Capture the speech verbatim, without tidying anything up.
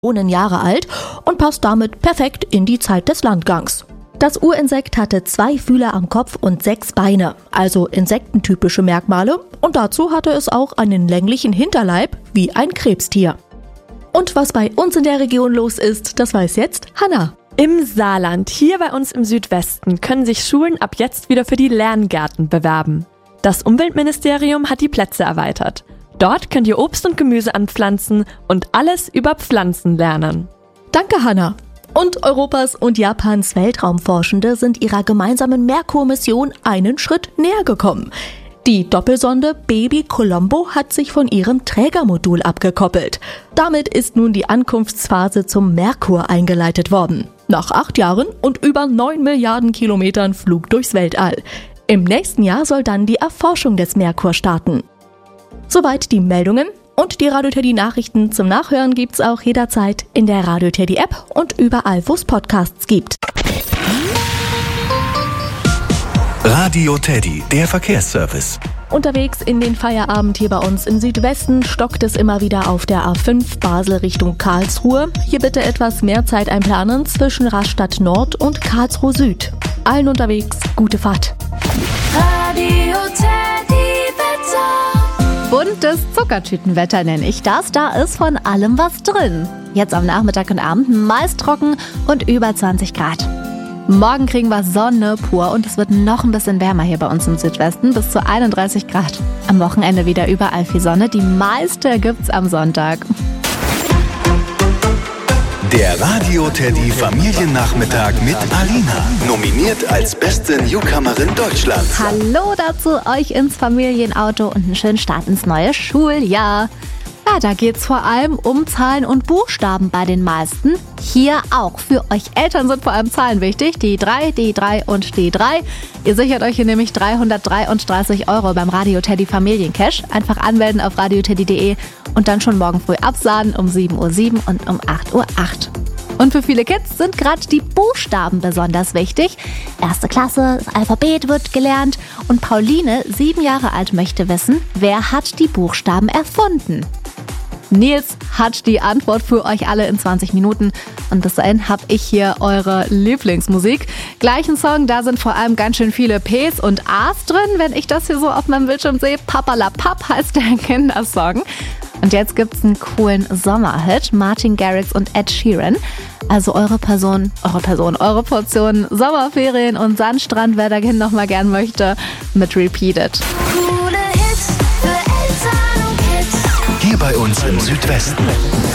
Millionen Jahre alt und passt damit perfekt in die Zeit des Landgangs. Das Urinsekt hatte zwei Fühler am Kopf und sechs Beine, also insektentypische Merkmale, und dazu hatte es auch einen länglichen Hinterleib wie ein Krebstier. Und was bei uns in der Region los ist, das weiß jetzt Hanna. Im Saarland, hier bei uns im Südwesten, können sich Schulen ab jetzt wieder für die Lerngärten bewerben. Das Umweltministerium hat die Plätze erweitert. Dort könnt ihr Obst und Gemüse anpflanzen und alles über Pflanzen lernen. Danke, Hanna. Und Europas und Japans Weltraumforschende sind ihrer gemeinsamen Merkur-Mission einen Schritt näher gekommen. Die Doppelsonde Baby Colombo hat sich von ihrem Trägermodul abgekoppelt. Damit ist nun die Ankunftsphase zum Merkur eingeleitet worden. Nach acht Jahren und über neun Milliarden Kilometern Flug durchs Weltall. Im nächsten Jahr soll dann die Erforschung des Merkur starten. Soweit die Meldungen. Und die Radio Teddy Nachrichten zum Nachhören gibt's auch jederzeit in der Radio Teddy App und überall, wo es Podcasts gibt. Radio Teddy, der Verkehrsservice. Unterwegs in den Feierabend hier bei uns im Südwesten stockt es immer wieder auf der A fünf Basel Richtung Karlsruhe. Hier bitte etwas mehr Zeit einplanen zwischen Rastatt Nord und Karlsruhe Süd. Allen unterwegs gute Fahrt. Radio Teddy Wetter. Buntes Zuckertütenwetter nenne ich das, da ist von allem was drin. Jetzt am Nachmittag und Abend meist trocken und über zwanzig Grad. Morgen kriegen wir Sonne pur und es wird noch ein bisschen wärmer hier bei uns im Südwesten, bis zu einunddreißig Grad. Am Wochenende wieder überall viel Sonne, die meiste gibt's am Sonntag. Der Radio Teddy Familiennachmittag mit Alina. Nominiert als beste Newcomerin Deutschlands. Hallo dazu euch ins Familienauto und einen schönen Start ins neue Schuljahr. Ja, da geht's vor allem um Zahlen und Buchstaben bei den meisten. Hier auch. Für euch Eltern sind vor allem Zahlen wichtig. Die drei, die drei und die drei. Ihr sichert euch hier nämlich dreihundertdreiunddreißig Euro beim Radio Teddy Familiencash. Einfach anmelden auf radioteddy punkt de und dann schon morgen früh absahnen um sieben Uhr sieben und um acht Uhr acht. Und für viele Kids sind gerade die Buchstaben besonders wichtig. Erste Klasse, das Alphabet wird gelernt. Und Pauline, sieben Jahre alt, möchte wissen, wer hat die Buchstaben erfunden? Nils hat die Antwort für euch alle in zwanzig Minuten. Und bis dahin habe ich hier eure Lieblingsmusik. Gleichen Song, da sind vor allem ganz schön viele P's und A's drin, wenn ich das hier so auf meinem Bildschirm sehe. Papalapap heißt der Kindersong. Und jetzt gibt's einen coolen Sommerhit, Martin Garrix und Ed Sheeran. Also eure Person, eure Person, eure Portion Sommerferien und Sandstrand, wer dahin noch mal gern möchte, mit Repeated. Coole Hits für Eltern und Kids. Hier bei uns im Südwesten.